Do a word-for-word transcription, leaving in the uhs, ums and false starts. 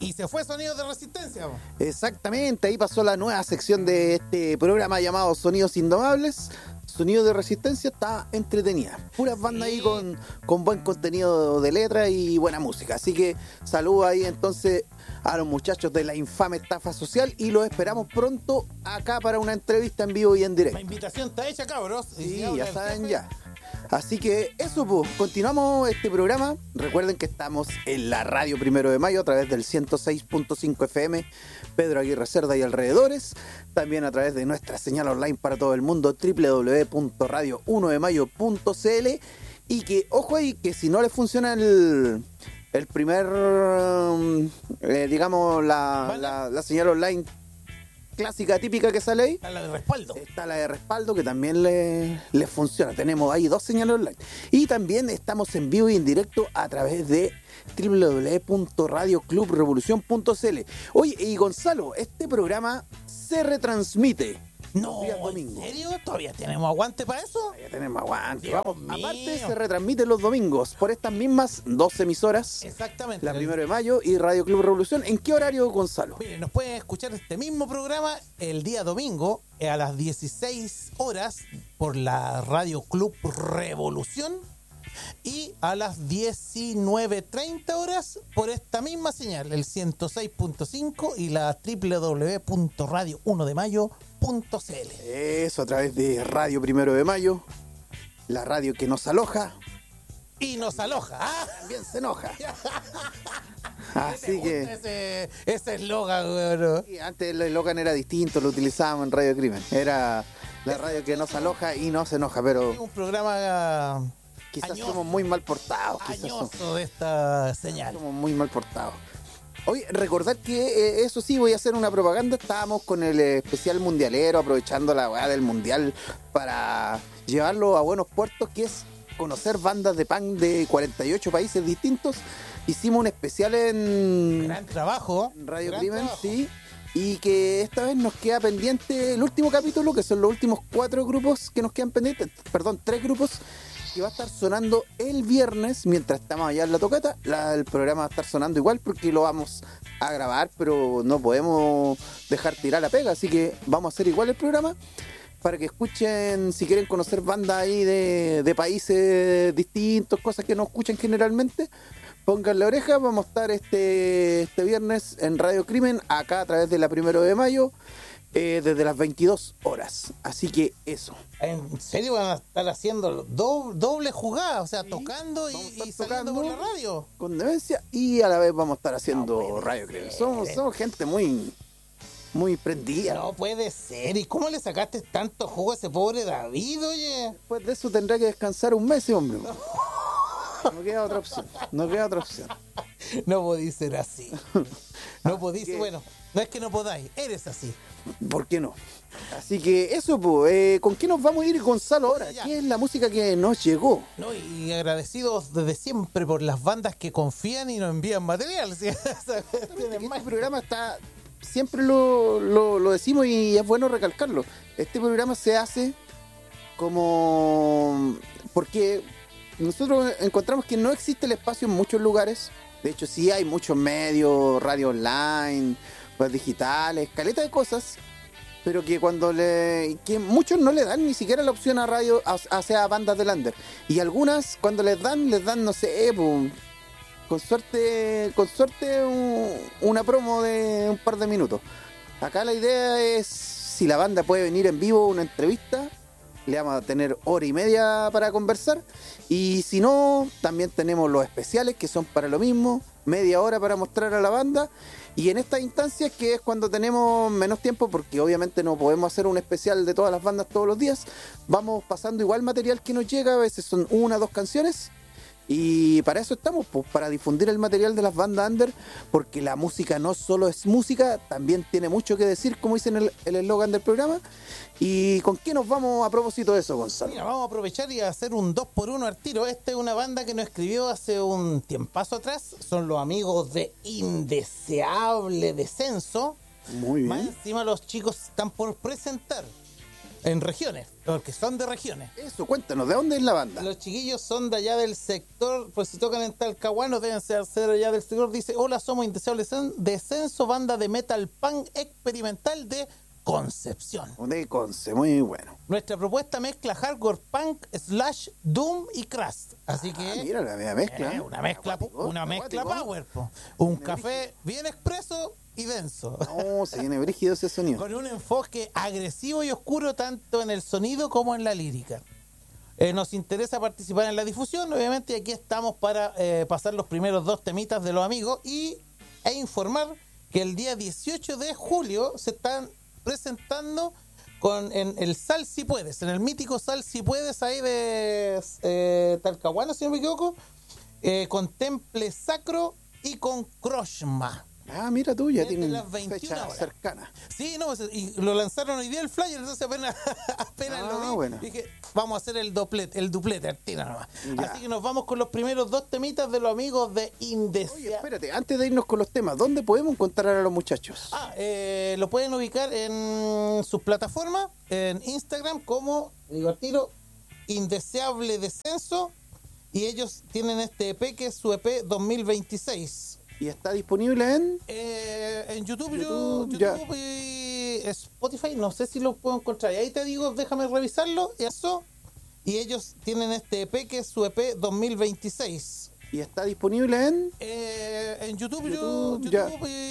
Y se fue Sonidos de Resistencia. Exactamente, ahí pasó la nueva sección de este programa llamado Sonidos Indomables. Sonido de Resistencia está entretenida. Puras bandas sí. ahí con, con buen contenido de letra y buena música. Así que saludo ahí entonces a los muchachos de la infame estafa social y los esperamos pronto acá para una entrevista en vivo y en directo. La invitación está hecha, cabros. Sí, ya saben ya. Así que eso, pues, continuamos este programa. Recuerden que estamos en la radio Primero de Mayo a través del ciento seis punto cinco F M, Pedro Aguirre Cerda y alrededores. También a través de nuestra señal online para todo el mundo, doble u doble u doble u punto radio uno de mayo punto c l. Y que, ojo ahí, que si no les funciona el, el primer, eh, digamos, la, ¿Vale? la, la señal online clásica, típica que sale ahí. Está la de respaldo. Está la de respaldo que también le, le funciona. Tenemos ahí dos señales online. Y también estamos en vivo y en directo a través de doble u doble u doble u punto radio club revolución punto c l. Oye, y Gonzalo, este programa se retransmite. No, ¿en serio? ¿Todavía tenemos aguante para eso? Todavía tenemos aguante. Dios Vamos, mío. aparte se retransmite los domingos por estas mismas dos emisoras. Exactamente. La Primero de Mayo y Radio Club Revolución. ¿En qué horario, Gonzalo? Miren, nos pueden escuchar este mismo programa el día domingo a las dieciséis horas por la Radio Club Revolución y a las diecinueve treinta horas por esta misma señal, el ciento seis punto cinco y la doble u doble u doble u punto radio uno de mayo punto c l. Eso, a través de Radio Primero de Mayo, la radio que nos aloja y nos aloja. ¿Ah? También se enoja. Así que ese ese eslogan, bueno. Sí, antes el eslogan era distinto, lo utilizábamos en Radio Crimen. Era la radio que nos aloja y no se enoja, pero es un programa quizás añoso, somos muy mal portados. Quizás añoso somos, de esta señal. Somos muy mal portados. Oye, recordar que, eh, eso sí, voy a hacer una propaganda. Estábamos con el eh, especial mundialero, aprovechando la weá del mundial para llevarlo a buenos puertos, que es conocer bandas de punk de cuarenta y ocho países distintos. Hicimos un especial en Gran trabajo. en Radio gran Crimen, trabajo. sí. Y que esta vez nos queda pendiente el último capítulo, que son los últimos cuatro grupos que nos quedan pendientes, perdón, tres grupos, que va a estar sonando el viernes mientras estamos allá en la tocata. La, el programa va a estar sonando igual porque lo vamos a grabar, pero no podemos dejar tirar la pega, así que vamos a hacer igual el programa para que escuchen, si quieren conocer bandas ahí de, de países distintos, cosas que no escuchan generalmente. Pongan la oreja, vamos a estar este, este viernes en Radio Crimen, acá a través de la Primero de Mayo, eh, desde las veintidós horas. Así que eso. ¿En serio van a estar haciendo do, doble jugada? O sea, Sí, tocando y, vamos a estar y saliendo tocando por la radio. Con demencia y a la vez vamos a estar haciendo No puede Radio ser. Crimen. Somos, somos gente muy, muy prendida. No puede ser. ¿Y cómo le sacaste tanto jugo a ese pobre David, oye? Después de eso tendrá que descansar un mes, hombre. No queda otra opción. No queda otra opción. No podéis ser así. No podéis, que- bueno, no es que no podáis, eres así. ¿Por qué no? Así que eso, pues, eh, ¿con qué nos vamos a ir, Gonzalo, ahora? Ya. ¿Qué es la música que nos llegó? No, y agradecidos desde siempre por las bandas que confían y nos envían material. ¿Sí? Tienen Este más. programa está, siempre lo, lo, lo decimos y es bueno recalcarlo. Este programa se hace como porque nosotros encontramos que no existe el espacio en muchos lugares. De hecho, sí hay muchos medios, radio online, pues digitales, caleta de cosas, pero que cuando le que muchos no le dan ni siquiera la opción a radio, a, a sea bandas de lander, y algunas cuando les dan les dan no sé, pues, con suerte con suerte un- una promo de un par de minutos. Acá la idea es, si la banda puede venir en vivo, una entrevista, le vamos a tener hora y media para conversar. Y si no, también tenemos los especiales, que son para lo mismo, media hora para mostrar a la banda. Y en estas instancias, que es cuando tenemos menos tiempo, porque obviamente no podemos hacer un especial de todas las bandas todos los días, vamos pasando igual material que nos llega, a veces son una o dos canciones. Y para eso estamos, pues, para difundir el material de las bandas under, porque la música no solo es música, también tiene mucho que decir, como dicen el el eslogan del programa. ¿Y con qué nos vamos a propósito de eso, Gonzalo? Mira, vamos a aprovechar y hacer un dos por uno al tiro. Esta es una banda que nos escribió hace un tiempazo atrás. Son los amigos de Indeseable Descenso. Muy Más bien. encima los chicos están por presentar En regiones, porque son de regiones. Eso, cuéntanos, ¿de dónde es la banda? Los chiquillos son de allá del sector, pues si tocan en Talcahuano deben ser, ser allá del sector. Dice, hola, somos Indeseables Descenso, banda de metal punk experimental de Concepción. De Conce, muy bueno. Nuestra propuesta mezcla hardcore punk, slash, doom y crash. Así Ah, que... mira la media mezcla. eh, una mezcla, Acuático, una mezcla acuático. power, po. Un café bien expreso y denso. No, se viene brígido ese sonido. Con un enfoque agresivo y oscuro tanto en el sonido como en la lírica. Eh, nos interesa participar en la difusión, obviamente, y aquí estamos para eh, pasar los primeros dos temitas de los amigos y, e informar que el día dieciocho de julio se están presentando con en el Sal Si Puedes, en el mítico Sal Si Puedes ahí de eh, Talcahuano, si no me equivoco, eh, con Temple Sacro y con Kroshma. Ah, mira tú, ya Desde tienen las veintiuna fecha horas. cercana. Sí, no, y lo lanzaron hoy día el flyer, entonces apenas, apenas Ah, lo vi, bueno. dije, vamos a hacer el doblete, el duplete, al tiro nomás. Ya. Así que nos vamos con los primeros dos temitas de los amigos de Oye, Indesia. espérate, antes de irnos con los temas, ¿dónde podemos encontrar a los muchachos? Ah, eh, lo pueden ubicar en sus plataformas, en Instagram como, digo al tiro, Indeseable Descenso, y ellos tienen este E P que es su E P dos mil veintiséis. Y está disponible en... Eh, en YouTube, YouTube, yo- ya. YouTube y Spotify, no sé si lo puedo encontrar. Y ahí te digo, déjame revisarlo, eso. Y ellos tienen este E P que es su E P dos mil veintiséis. Y está disponible en... Eh, en YouTube, yo- YouTube, ya. YouTube y